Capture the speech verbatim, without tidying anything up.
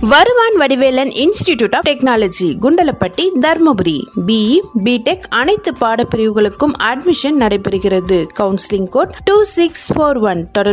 வருவான் Vadivelan institute of technology, Kundalapatti, Dharmapuri. BE, BTech அனைத்து பாடப்பிரிவுகளுக்கும் admission நடைபெறுகிறது. Counselling code two six four one.